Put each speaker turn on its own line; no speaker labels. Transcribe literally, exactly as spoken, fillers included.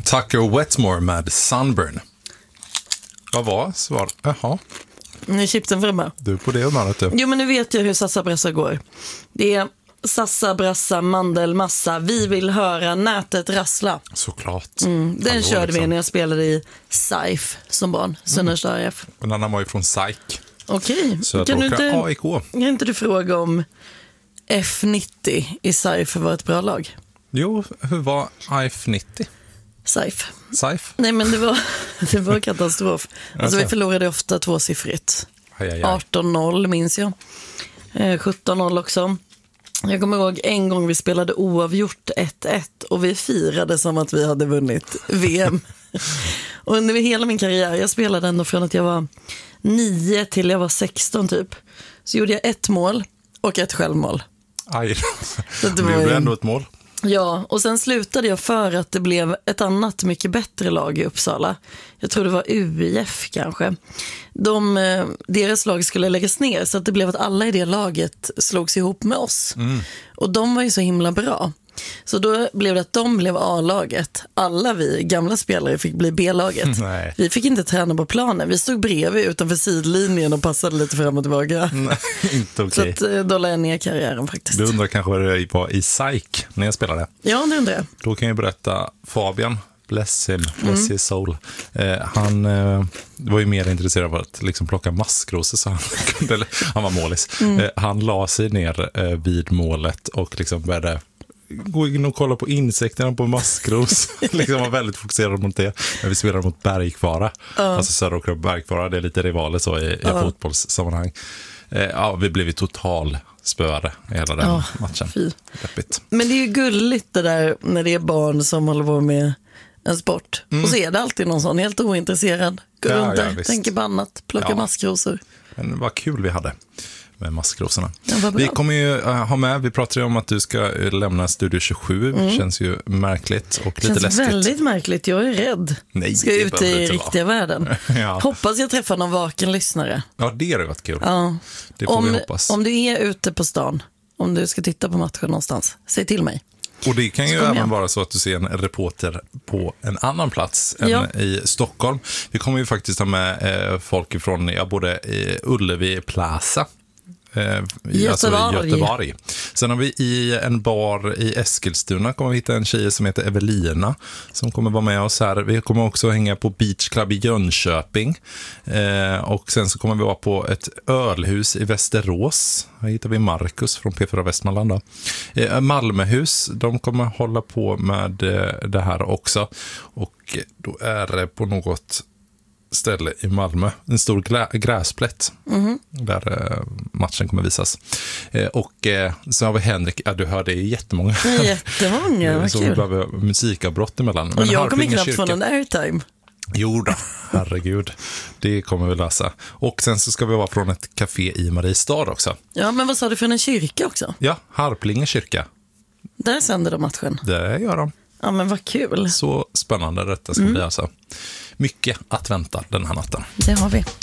Tucker Wetmore med Sunburn. Vad var svar? Jaha.
Nu är chipsen framme.
Du på det humöret du.
Jo, men nu vet jag hur sassabrassa går. Det är sassabrassa, mandelmassa. Vi vill höra nätet rassla.
Såklart.
Mm, den
Hallå,
körde
liksom.
vi när jag spelade i Saif som barn. Sönderstad A F.
En annan var ju från SAIK.
Okej.
Så
Kan du inte,
A I K.
kan inte du fråga om F nittio i Saif var ett bra lag?
Jo, hur var I F nittio?
Saif.
Saif?
Nej, men det var, det var katastrof. Alltså,
Alltså.
vi förlorade ofta tvåsiffrigt.
Aj, aj, aj.
arton noll minns jag. Eh, sjutton noll också. Jag kommer ihåg en gång vi spelade oavgjort ett ett och vi firade som att vi hade vunnit V M. Och under hela min karriär, jag spelade ändå från att jag var nio till jag var sexton typ. Så gjorde jag ett mål och ett självmål.
Aj,
Så det
det
var
blev
ju-
ändå ett mål.
Ja, och sen slutade jag för att det blev ett annat mycket bättre lag i Uppsala. Jag tror det var U I F kanske. De, eh, deras lag skulle läggas ner så att det blev att alla i det laget slogs ihop med oss.
Mm.
Och de var ju så himla bra. Så då blev det att de blev A-laget. Alla vi gamla spelare fick bli B-laget.
Nej.
Vi fick inte träna på planen. Vi stod bredvid utanför sidlinjen och passade lite fram och tillbaka.
Nej, inte
Så
okej.
att, eh, då la jag ner karriären faktiskt.
Du undrar kanske vad det var i SAIK när jag spelade.
Ja, det undrar jag.
Då kan jag berätta, Fabian, bless him, bless his soul. Eh, han eh, var ju mer intresserad av att liksom plocka maskrosor, så han, kunde, eller, han var målis. Eh, han la sig ner eh, vid målet och liksom började gå in och kolla på insekterna på maskros. Liksom var väldigt fokuserad mot det. Men vi spelade mot Bergkvara. Alltså Söderåkra och Bergkvara, det är lite rivaler så i, i fotbollssammanhang. Eh, ja, vi blev ju total spöare i hela den
Ja,
matchen.
fy.
Deppigt.
Men det är ju gulligt det där när det är barn som håller på med en sport. Och så är det alltid någon sån helt ointresserad. Går
Ja,
runt där,
ja, visst.
tänker på annat, plockar
Ja.
maskrosor.
Men vad kul vi hade med maskrosorna.
Ja, vad bra.
Vi kommer ju uh, ha med, vi pratade ju om att du ska uh, lämna Studio tjugosju. Mm. Känns ju märkligt och lite
Känns
läskigt.
väldigt märkligt, jag är rädd.
Nej,
ska
det
ut
behöver
i
inte
riktiga
vara.
världen.
Ja.
Hoppas jag träffar någon vaken lyssnare.
Ja, det hade varit kul.
Ja.
Det får vi
Om,
hoppas.
om du är ute på stan, om du ska titta på matchen någonstans, säg till mig.
Och det kan ju
kommer
även
jag.
vara så att du ser en reporter på en annan plats än
Ja.
i Stockholm. Vi kommer ju faktiskt ha med eh, folk från ja, både i Ullevi Plaza, eh, i, alltså i
Göteborg.
Göteborg. Sen har vi i en bar i Eskilstuna kommer vi hitta en tjej som heter Evelina som kommer vara med oss här. Vi kommer också hänga på Beach Club i Jönköping. Eh, och sen så kommer vi vara på ett ölhus i Västerås. Här hittar vi Marcus från P fyra Västmanland då. Eh, Malmöhus, de kommer hålla på med eh, det här också. Och då är det på något ställe i Malmö. En stor glä- gräsplätt. Mm. Där eh, matchen kommer visas. Eh, och eh, så har vi Henrik. Ja, du hör det är jättemånga.
Jättemånga, vad
Så vi
kul.
behöver musikavbrott emellan.
Och jag kommer
Harplinge
knappt
kyrka-
få någon airtime.
Jo då, herregud. Det kommer vi läsa. Och sen så ska vi vara från ett café i Mariestad också.
Ja, men vad sa du för en kyrka också?
Ja, Harplinge kyrka.
Där sänder de matchen.
Det gör de.
Ja, men vad kul.
Så spännande detta ska bli alltså. Mycket att vänta den här natten.
Det har vi.